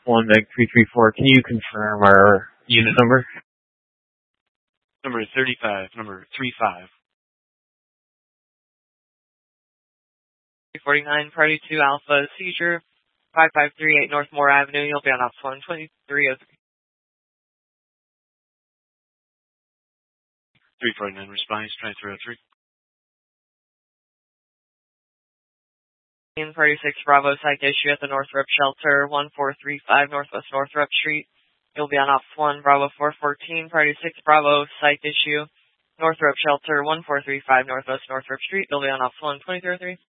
1 Meg 334. Can you confirm our unit number? Number 35, number 35. 349, Party 2 Alpha, seizure, 5538 Northmore Avenue. You'll be on Ops 12303. 349 response, try 303. In Party 6 Bravo, site issue at the Northrop Shelter, 1435 Northwest Northrop Street. You'll be on Ops 1 Bravo 414, Party 6 Bravo, site issue, Northrop Shelter, 1435 Northwest Northrop Street. You'll be on Ops 1 2303.